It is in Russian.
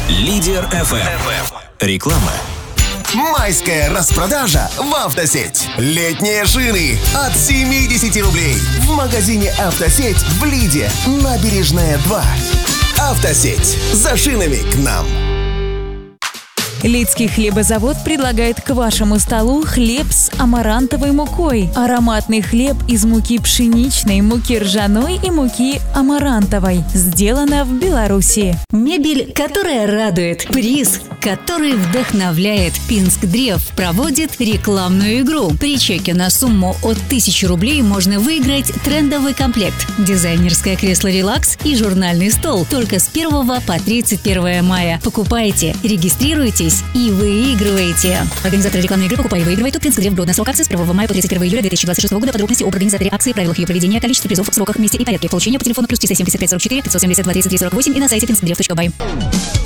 Лидер FM. Реклама. Майская распродажа в «Автосеть». Летние шины от 70 рублей. В магазине «Автосеть» в Лиде. Набережная 2. «Автосеть». За шинами к нам. Лидский хлебозавод предлагает к вашему столу хлеб с амарантовой мукой. Ароматный хлеб из муки пшеничной, муки ржаной и муки амарантовой. Сделано в Беларуси. Мебель, которая радует. Приз, который вдохновляет. Пинск Древ проводит рекламную игру. При чеке на сумму от 1000 рублей можно выиграть трендовый комплект, дизайнерское кресло «Релакс» и журнальный стол. Только с 1 по 31 мая. Покупайте, регистрируйтесь и выигрывайте. Организаторы рекламной игры «Покупай и выигрывай». Тут Пинск Древ. Годный срок акции с 1 мая по 31 июля 2026 года. Подробности об организаторе акции, правилах ее проведения, количестве призов, сроках, месте и порядке получения по телефону +375 44 572 33 48 и на сайте pinkdrev.by.